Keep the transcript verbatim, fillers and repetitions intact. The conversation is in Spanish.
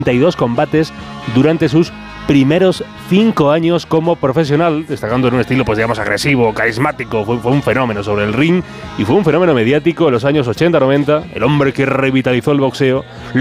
y dos combates durante sus primeros cinco años como profesional, destacando en un estilo, pues digamos, agresivo, carismático. Fue, fue un fenómeno sobre el ring y fue un fenómeno mediático en los años ochenta noventa, el hombre que revitalizó el boxeo.